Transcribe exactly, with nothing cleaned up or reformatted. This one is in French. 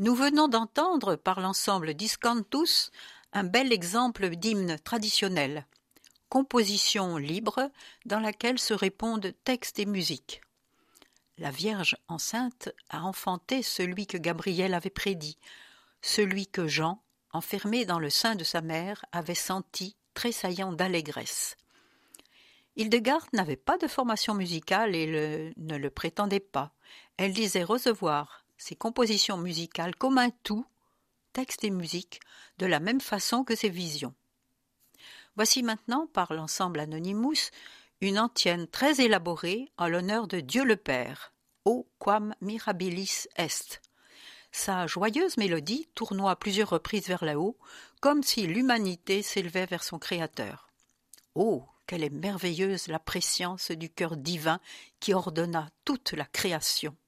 Nous venons d'entendre par l'ensemble Discantus un bel exemple d'hymne traditionnel, composition libre dans laquelle se répondent texte et musique. La Vierge enceinte a enfanté celui que Gabriel avait prédit, celui que Jean, enfermé dans le sein de sa mère, avait senti tressaillant d'allégresse. Hildegard n'avait pas de formation musicale et le, ne le prétendait pas. Elle disait recevoir ses compositions musicales comme un tout, texte et musique, de la même façon que ses visions. Voici maintenant, par l'ensemble Anonymous, une antienne très élaborée en l'honneur de Dieu le Père, O quam mirabilis est. Sa joyeuse mélodie tournoie à plusieurs reprises vers le haut, comme si l'humanité s'élevait vers son Créateur. Oh, quelle est merveilleuse la prescience du cœur divin qui ordonna toute la création.